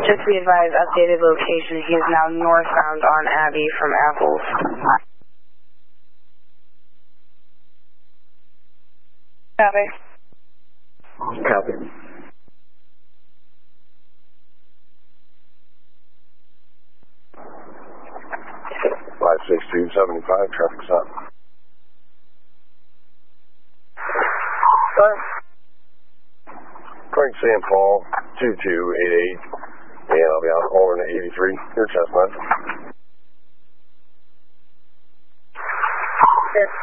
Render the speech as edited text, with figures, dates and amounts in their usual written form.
Just to be advised, updated location. He is now northbound on Abbey from Apples. Copy. Copy. 56275, traffic stop. Frank St. Paul, 2288, and I'll be on alternate 83, your Chestnut. Yes.